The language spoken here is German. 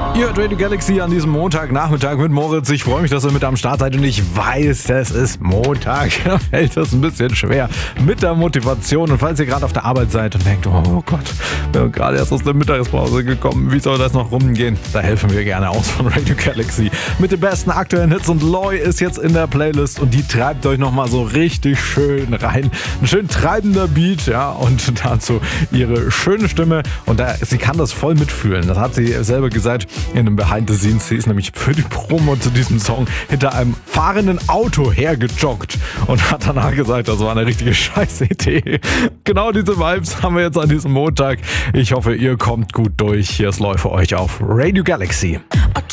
Ihr hört Radio Galaxy an diesem Montagnachmittag mit Moritz. Ich freue mich, dass ihr mit am Start seid und ich weiß, es ist Montag. Da fällt es ein bisschen schwer mit der Motivation. Und falls ihr gerade auf der Arbeit seid und denkt, oh Gott, wir sind gerade erst aus der Mittagspause gekommen, wie soll das noch rumgehen? Da helfen wir gerne aus von Radio Galaxy. Mit den besten aktuellen Hits und Loy ist jetzt in der Playlist und die treibt euch nochmal so richtig schön rein. Ein schön treibender Beat, ja, und dazu ihre schöne Stimme. Und sie kann das voll mitfühlen. Das hat sie selber gesagt in einem Behind the Scenes. Sie ist nämlich für die Promo zu diesem Song hinter einem fahrenden Auto hergejoggt und hat danach gesagt, das war eine richtige Scheißidee. Genau diese Vibes haben wir jetzt an diesem Montag. Ich hoffe, ihr kommt gut durch. Hier ist Loy für euch auf Radio Galaxy.